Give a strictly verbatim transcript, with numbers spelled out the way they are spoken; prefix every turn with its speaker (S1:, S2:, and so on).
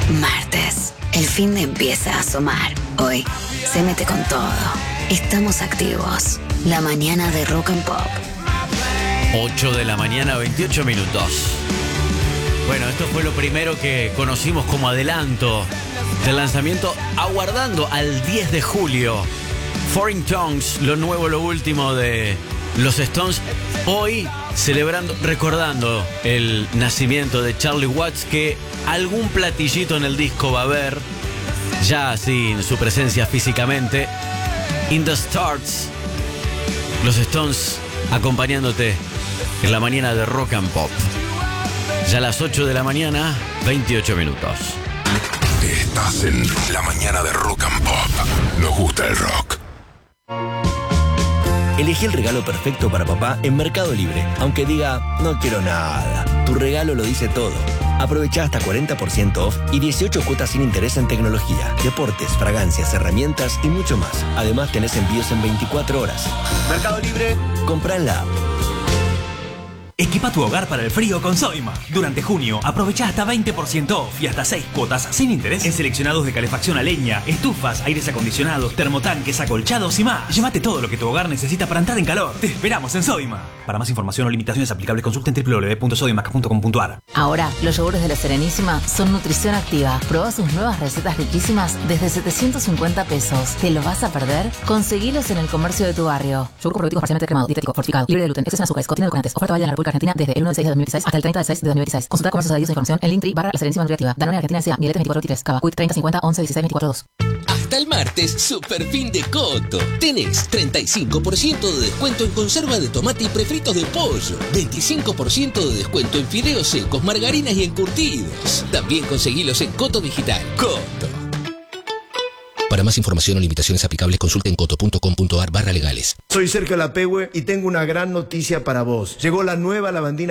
S1: Martes. El fin de empieza a asomar. Hoy se mete con todo. Estamos activos. La mañana de Rock and Pop.
S2: ocho de la mañana, veintiocho minutos. Bueno, esto fue lo primero que conocimos como adelanto del lanzamiento, aguardando al diez de julio. Foreign Tongues, lo nuevo, lo último de los Stones. Hoy celebrando, recordando el nacimiento de Charlie Watts, que algún platillito en el disco va a haber, ya sin su presencia físicamente. In the Stars, los Stones acompañándote en la mañana de Rock and Pop. Ya a las ocho de la mañana, veintiocho minutos.
S3: Estás en la mañana de Rock and Pop. Nos gusta el rock.
S4: Elegí el regalo perfecto para papá en Mercado Libre, aunque diga, no quiero nada. Tu regalo lo dice todo. Aprovecha hasta cuarenta por ciento off y dieciocho cuotas sin interés en tecnología, deportes, fragancias, herramientas y mucho más. Además tenés envíos en veinticuatro horas. Mercado Libre, compra en la app.
S5: Equipa tu hogar para el frío con Soima. Durante junio, aprovecha hasta veinte por ciento off y hasta seis cuotas sin interés en seleccionados de calefacción a leña, estufas, aires acondicionados, termotanques, acolchados y más. Llévate todo lo que tu hogar necesita para entrar en calor. Te esperamos en Soima. Para más información o limitaciones aplicables, consulta en doble u doble u doble u punto soimac punto com punto a r.
S6: Ahora, los yogures de la Serenísima son nutrición activa. Probá sus nuevas recetas riquísimas desde setecientos cincuenta pesos. ¿Te lo vas a perder? Conseguilos en el comercio de tu barrio. Yogur probiotico parcialmente cremado, dietético, fortificado, libre de gluten, exceso en azúcares, contiene edulcorantes. Oferta válida en la República Argentina desde el uno de seis de dos mil dieciséis hasta el treinta de seis de dos mil dieciséis. Consulta comercios adheridos a información en Linktree barra La Serenísima Nutritiva. Danone Argentina S A, Mieletes veinticuatro veintitrés, Cava, Quick treinta cincuenta once dieciséis veinticuatro dos.
S7: Hasta el martes, super fin de Coto. Tenés treinta y cinco por ciento de descuento en conserva de tomate y prefritos de pollo. veinticinco por ciento de descuento en fideos secos, margarinas y encurtidos. También conseguilos en Coto Digital. Coto. Para más información o limitaciones aplicables, consulta en coto punto com punto a r barra legales.
S8: Soy Sergio Lapehue y tengo una gran noticia para vos. Llegó la nueva lavandina